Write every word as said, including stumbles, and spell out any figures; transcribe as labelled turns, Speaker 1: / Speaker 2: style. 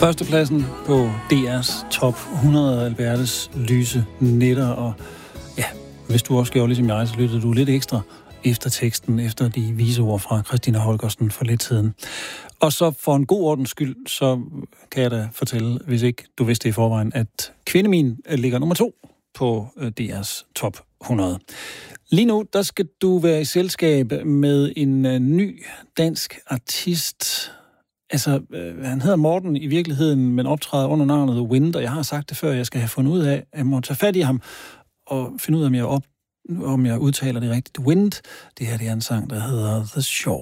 Speaker 1: Førstepladsen på D R's top hundrede Albertes lyse nætter, og ja, hvis du også gjorde ligesom jeg, så lyttede du lidt ekstra efter teksten, efter de vise ord fra Christina Holgersen for lidt siden. Og så for en god ordens skyld, så kan jeg da fortælle, hvis ikke du vidste det i forvejen, at Kvindemin ligger nummer to på D R's top hundrede. Lige nu, der skal du være i selskab med en uh, ny dansk artist. Altså, øh, han hedder Morten i virkeligheden, men optræder under navnet Wind, og jeg har sagt det før, jeg skal have fundet ud af, at jeg må tage fat i ham og finde ud af, om jeg, op, om jeg udtaler det rigtigt. Wind, det her det er en sang, der hedder The Shore.